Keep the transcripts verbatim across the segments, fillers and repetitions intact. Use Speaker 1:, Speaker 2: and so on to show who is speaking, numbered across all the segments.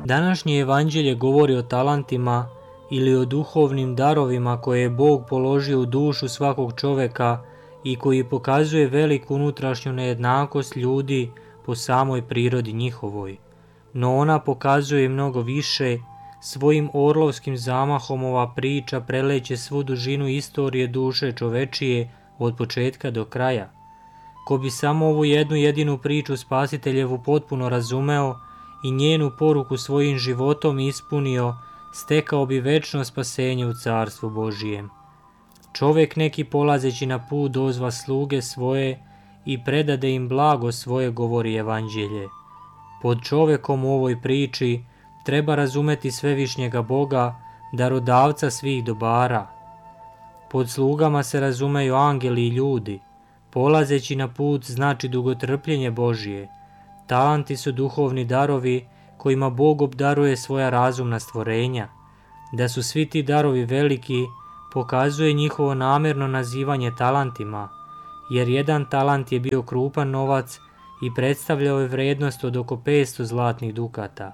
Speaker 1: Današnje evanđelje govori o talentima ili o duhovnim darovima koje je Bog položio u dušu svakog čoveka i koji pokazuje veliku unutrašnju nejednakost ljudi po samoj prirodi njihovoj. No ona pokazuje mnogo više. Svojim orlovskim zamahom ova priča preleće svu dužinu istorije duše čovečije od početka do kraja. Ko bi samo ovu jednu jedinu priču Spasiteljevu potpuno razumeo i njenu poruku svojim životom ispunio, stekao bi večno spasenje u Carstvu Božijem. Čovek neki polazeći na put dozva sluge svoje i predade im blago svoje, govori evanđelje. Pod čovekom u ovoj priči treba razumeti svevišnjega Boga, darodavca svih dobara. Pod slugama se razumeju angeli i ljudi. Polazeći na put znači dugotrpljenje Božije. Talanti su duhovni darovi kojima Bog obdaruje svoja razumna stvorenja. Da su svi ti darovi veliki, pokazuje njihovo namjerno nazivanje talentima, jer jedan talent je bio krupan novac i predstavljao je vrednost od oko petsto zlatnih dukata.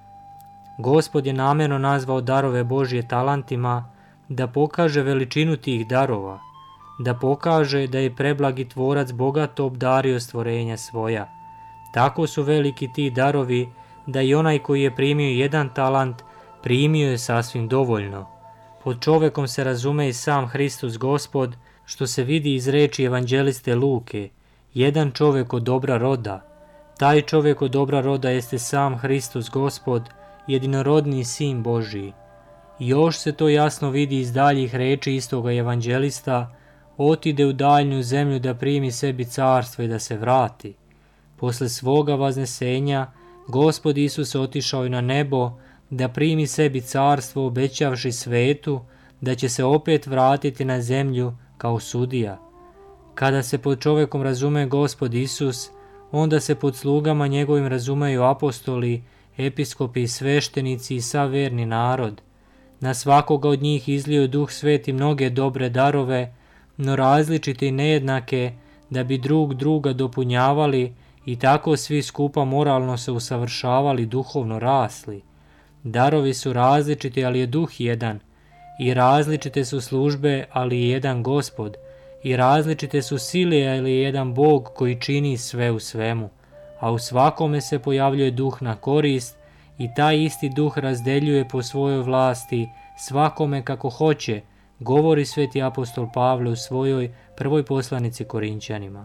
Speaker 1: Gospod je namjerno nazvao darove Božje talentima da pokaže veličinu tih darova, da pokaže da je preblagi tvorac bogato obdario stvorenja svoja. Tako su veliki ti darovi da i onaj koji je primio jedan talent primio je sasvim dovoljno. Pod čovekom se razume i sam Hristos Gospod, što se vidi iz reči evanđeliste Luke, jedan čovjek od dobra roda. Taj čovjek od dobra roda jeste sam Hristos Gospod, jedinorodni Sin Božiji. Još se to jasno vidi iz daljih reči istoga evanđelista, otide u daljnju zemlju da primi sebi carstvo i da se vrati. Posle svoga vaznesenja, Gospod Isus otišao je na nebo da primi sebi carstvo, obećavši svetu da će se opet vratiti na zemlju kao sudija. Kada se pod čovekom razume Gospod Isus, onda se pod slugama njegovim razumeju apostoli, episkopi, sveštenici i sav verni narod. Na svakoga od njih izlio Duh Sveti mnoge dobre darove, no različite i nejednake, da bi drug druga dopunjavali i tako svi skupa moralno se usavršavali, duhovno rasli. Darovi su različiti, ali je Duh jedan, i različite su službe, ali je jedan Gospod, i različite su sile, ali je jedan Bog koji čini sve u svemu, a u svakome se pojavljuje Duh na korist i taj isti Duh razdeljuje po svojoj vlasti svakome kako hoće, govori sveti apostol Pavle u svojoj prvoj poslanici Korinćanima.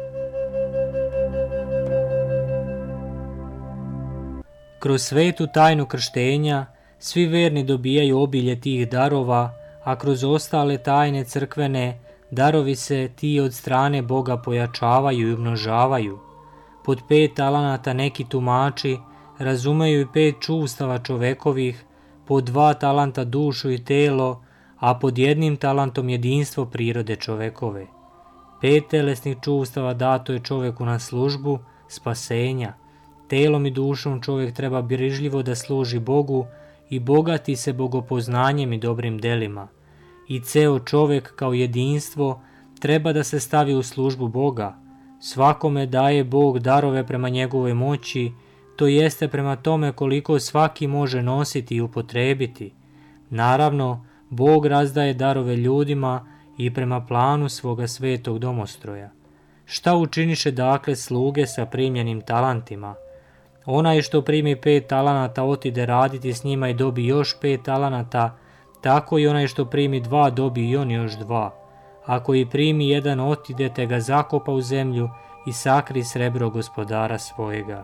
Speaker 1: Kroz svetu tajnu krštenja svi verni dobijaju obilje tih darova, a kroz ostale tajne crkvene darovi se ti od strane Boga pojačavaju i umnožavaju. Pod pet talenata neki tumači razumeju i pet čuvstava čovekovih, pod dva talenta dušu i telo, a pod jednim talentom jedinstvo prirode čovekove. Pet telesnih čuvstava dato je čoveku na službu spasenja. Telom i dušom čovjek treba brižljivo da služi Bogu i bogati se bogopoznanjem i dobrim delima. I ceo čovjek kao jedinstvo treba da se stavi u službu Boga. Svakome daje Bog darove prema njegovoj moći, to jeste prema tome koliko svaki može nositi i upotrebiti. Naravno, Bog razdaje darove ljudima i prema planu svoga svetog domostroja. Šta učiniše dakle sluge sa primljenim talentima? Onaj što primi pet talenata otide raditi s njima i dobi još pet talenata, tako i onaj što primi dva dobi i on još dva. Ako i primi jedan otide te ga zakopa u zemlju i sakri srebro gospodara svojega.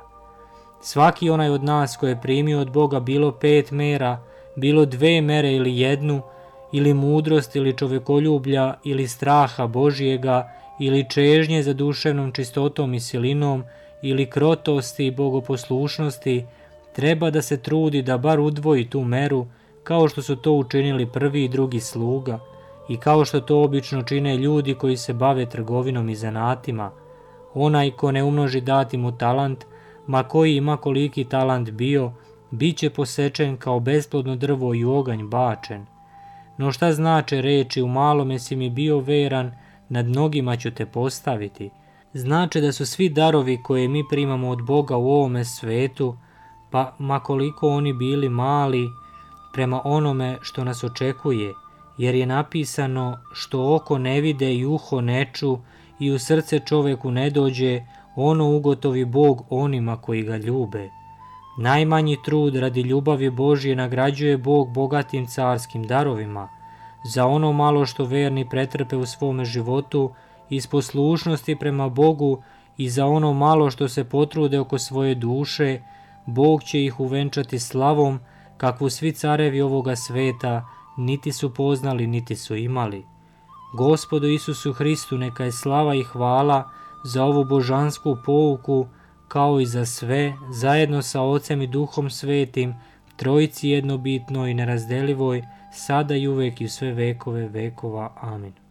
Speaker 1: Svaki onaj od nas koji je primio od Boga bilo pet mera, bilo dve mere ili jednu, ili mudrost ili čovekoljublja ili straha Božijega, ili čežnje za duševnom čistotom i silinom, ili krotosti i bogoposlušnosti, treba da se trudi da bar udvoji tu meru, kao što su to učinili prvi i drugi sluga, i kao što to obično čine ljudi koji se bave trgovinom i zanatima. Onaj ko ne umnoži dati mu talant, ma koji ima koliki talant bio, bit će posečen kao besplodno drvo i u oganj bačen. No šta znače reči u malome si mi bio veran, nad mnogima ću te postaviti? Znače da su svi darovi koje mi primamo od Boga u ovome svetu pa makoliko oni bili mali prema onome što nas očekuje, jer je napisano što oko ne vide i uho ne ču i u srce čoveku ne dođe, ono ugotovi Bog onima koji ga ljube. Najmanji trud radi ljubavi Božje nagrađuje Bog bogatim carskim darovima. Za ono malo što verni pretrpe u svome životu iz poslušnosti prema Bogu i za ono malo što se potrude oko svoje duše, Bog će ih uvenčati slavom kakvu svi carevi ovoga sveta niti su poznali niti su imali. Gospodu Isusu Hristu neka je slava i hvala za ovu božansku pouku, kao i za sve, zajedno sa Ocem i Duhom Svetim, Trojici jednobitnoj i nerazdelivoj, sada i uvek i u sve vekove vekova. Amin.